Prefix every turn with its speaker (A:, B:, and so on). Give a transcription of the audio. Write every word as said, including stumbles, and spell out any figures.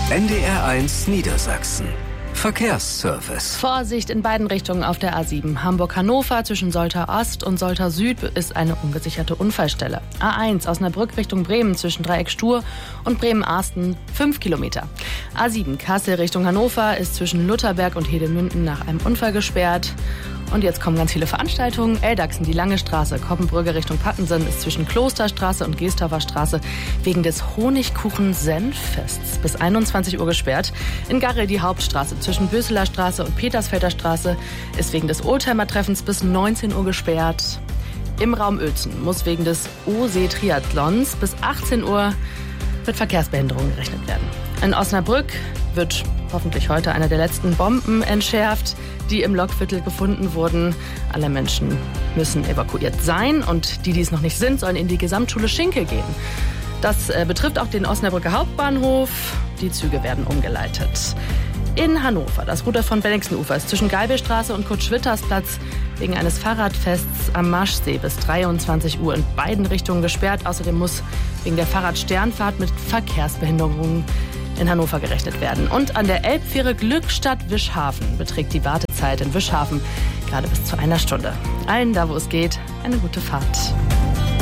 A: N D R eins Niedersachsen. Verkehrsservice.
B: Vorsicht in beiden Richtungen auf der A sieben. Hamburg-Hannover zwischen Soltau Ost und Soltau Süd ist eine ungesicherte Unfallstelle. A eins Osnabrück Richtung Bremen zwischen Dreieck Stur und Bremen-Arsten fünf Kilometer. A sieben Kassel Richtung Hannover ist zwischen Lutherberg und Hedemünden nach einem Unfall gesperrt. Und jetzt kommen ganz viele Veranstaltungen. Eldachsen, die Lange Straße, Koppenbrügge Richtung Pattensen ist zwischen Klosterstraße und Geesthofer Straße wegen des Honigkuchen-Senffests bis einundzwanzig Uhr gesperrt. In Garrel die Hauptstraße zwischen Böseler Straße und Petersfelder Straße ist wegen des Oldtimer-Treffens bis neunzehn Uhr gesperrt. Im Raum Uelzen muss wegen des O See Triathlons bis achtzehn Uhr mit Verkehrsbehinderungen gerechnet werden. In Osnabrück wird hoffentlich heute einer der letzten Bomben entschärft, die im Lokviertel gefunden wurden. Alle Menschen müssen evakuiert sein und die, die es noch nicht sind, sollen in die Gesamtschule Schinkel gehen. Das äh, betrifft auch den Osnabrücker Hauptbahnhof. Die Züge werden umgeleitet. In Hannover, das Ruder von Bennigsenufer ist zwischen Geibelstraße und Kurt-Schwitters-Platz wegen eines Fahrradfests am Maschsee bis dreiundzwanzig Uhr in beiden Richtungen gesperrt. Außerdem muss wegen der Fahrradsternfahrt mit Verkehrsbehinderungen in Hannover gerechnet werden. Und an der Elbfähre Glückstadt-Wischhafen beträgt die Wartezeit in Wischhafen gerade bis zu einer Stunde. Allen, da wo es geht, eine gute Fahrt.